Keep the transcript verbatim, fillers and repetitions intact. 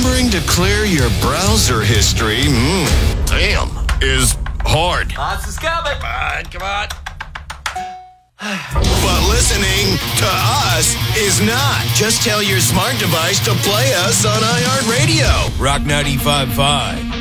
remembering to clear your browser history, mm, damn, is hard. Lots is coming. Come on, come on. But listening to us is not. Just tell your smart device to play us on iHeartRadio. Rock ninety-five point five.